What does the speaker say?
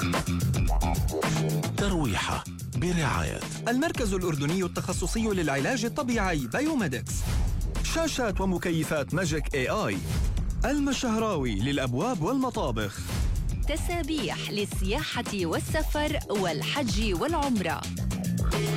ترويحة برعاية المركز الأردني التخصصي للعلاج الطبيعي بايوميدكس. شاشات ومكيفات ماجيك AI. المشهراوي للأبواب والمطابخ. تسابيح للسياحة والسفر والحج والعمرة.